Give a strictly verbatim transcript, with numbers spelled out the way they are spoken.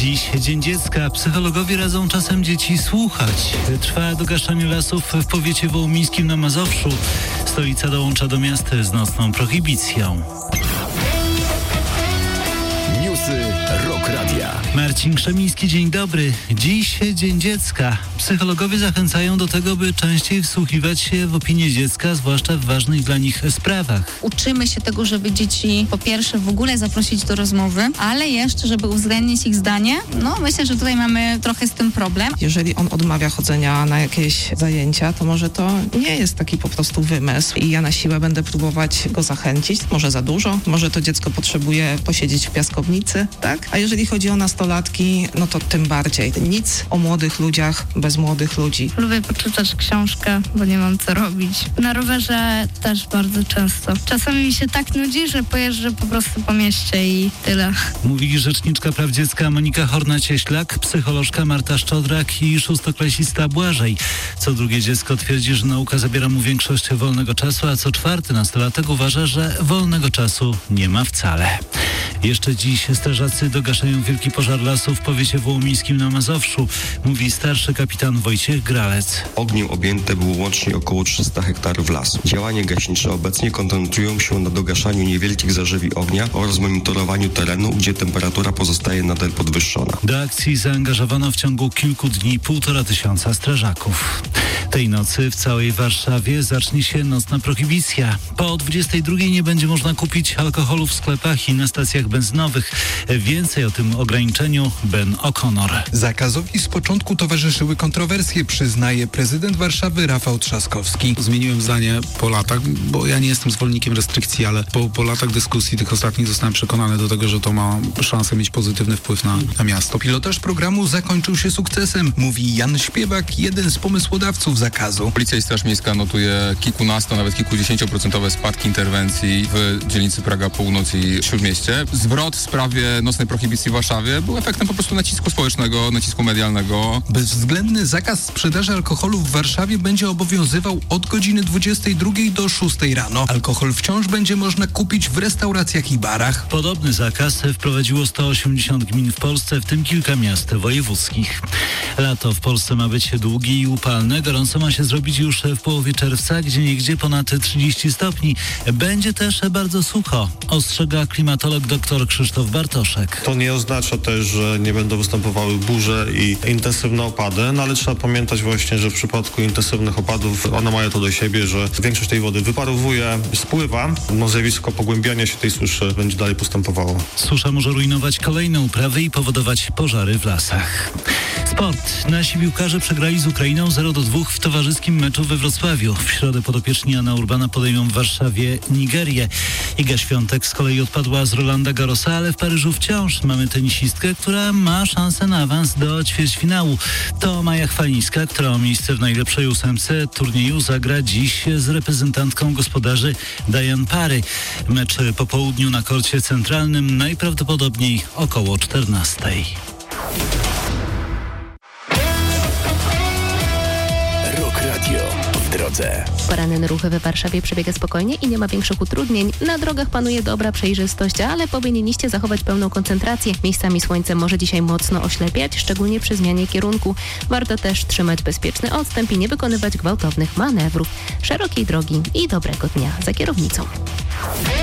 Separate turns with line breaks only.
Dziś Dzień Dziecka. Psychologowie radzą czasem dzieci słuchać. Trwa dogaszanie lasów w powiecie wołomińskim na Mazowszu. Stolica dołącza do miast z nocną prohibicją.
Newsy Rock Radia.
Marcin Krzemiński, dzień dobry. Dziś Dzień Dziecka. Psychologowie zachęcają do tego, by częściej wsłuchiwać się w opinię dziecka, zwłaszcza w ważnych dla nich sprawach.
Uczymy się tego, żeby dzieci po pierwsze w ogóle zaprosić do rozmowy, ale jeszcze, żeby uwzględnić ich zdanie. No myślę, że tutaj mamy trochę z tym problem.
Jeżeli on odmawia chodzenia na jakieś zajęcia, to może to nie jest taki po prostu wymysł i ja na siłę będę próbować go zachęcić. Może za dużo, może to dziecko potrzebuje posiedzieć w piaskownicy, tak? A jeżeli chodzi o nastolatki, no to tym bardziej. Nic o młodych ludziach bez młodych ludzi.
Lubię poczytać książkę, bo nie mam co robić. Na rowerze też bardzo często. Czasami mi się tak nudzi, że pojeżdżę po prostu po mieście i tyle.
Mówi rzeczniczka praw dziecka Monika Horna-Cieślak, psycholożka Marta Szczodrak i szóstoklasista Błażej. Co drugie dziecko twierdzi, że nauka zabiera mu większość wolnego czasu, a co czwarty nastolatek uważa, że wolnego czasu nie ma wcale. Jeszcze dziś strażacy dogaszają wielki pożar lasu w powiecie wołomińskim na Mazowszu, mówi starszy kapitan Wojciech Gralec.
Ogniem objęte było łącznie około trzysta hektarów lasu. Działania gaśnicze obecnie koncentrują się na dogaszaniu niewielkich zarzewi ognia oraz monitorowaniu terenu, gdzie temperatura pozostaje nadal podwyższona.
Do akcji zaangażowano w ciągu kilku dni półtora tysiąca strażaków. Tej nocy w całej Warszawie zacznie się nocna prohibicja. Po dwudziestej drugiej nie będzie można kupić alkoholu w sklepach i na stacjach benzynowych. Więcej o tym ograniczeniu Ben O'Connor.
Zakazowi z początku towarzyszyły kontrowersje, przyznaje prezydent Warszawy Rafał Trzaskowski.
Zmieniłem zdanie po latach, bo ja nie jestem zwolennikiem restrykcji, ale po, po latach dyskusji tych ostatnich zostałem przekonany do tego, że to ma szansę mieć pozytywny wpływ na, na miasto.
Pilotaż programu zakończył się sukcesem, mówi Jan Śpiewak, jeden z pomysłodawców zakazu.
Policja i Straż Miejska notuje kilkunasto, nawet kilkudziesięcioprocentowe spadki interwencji w dzielnicy Praga Północ i Śródmieście. Zwrot w sprawie nocnej prohibicji w Warszawie był efektem po prostu nacisku społecznego, nacisku medialnego.
Bezwzględny zakaz sprzedaży alkoholu w Warszawie będzie obowiązywał od godziny dwudziestej drugiej do szóstej rano. Alkohol wciąż będzie można kupić w restauracjach i barach.
Podobny zakaz wprowadziło sto osiemdziesiąt gmin w Polsce, w tym kilka miast wojewódzkich. Lato w Polsce ma być długie i upalne. Gorąco ma się zrobić już w połowie czerwca, gdzie niegdzie ponad trzydzieści stopni. Będzie też bardzo sucho, ostrzega klimatolog dr Krzysztof Bartoszek.
To nie oznacza też, że nie będą występowały burze i intensywne opady, no ale trzeba pamiętać właśnie, że w przypadku intensywnych opadów one mają to do siebie, że większość tej wody wyparowuje, spływa, no zjawisko pogłębiania się tej suszy będzie dalej postępowało.
Susza może rujnować kolejne uprawy i powodować pożary w lasach. Sport. Nasi piłkarze przegrali z Ukrainą zero do dwóch w towarzyskim meczu we Wrocławiu. W środę podopieczni Jana Urbana podejmą w Warszawie Nigerię. Iga Świątek z kolei odpadła z Rolanda Garrosa, ale w Paryżu wciąż mamy tenisistkę, która ma szansę na awans do ćwierćfinału. To Maja Chwalińska, która o miejsce w najlepszej ósemce turnieju zagra dziś z reprezentantką gospodarzy Diane Parry. Mecz po południu na korcie centralnym, najprawdopodobniej około czternastej.
Rock Radio w drodze.
Poranny ruch w Warszawie przebiega spokojnie i nie ma większych utrudnień. Na drogach panuje dobra przejrzystość, ale powinniście zachować pełną koncentrację. Miejscami słońce może dzisiaj mocno oślepiać, szczególnie przy zmianie kierunku. Warto też trzymać bezpieczny odstęp i nie wykonywać gwałtownych manewrów. Szerokiej drogi i dobrego dnia za kierownicą.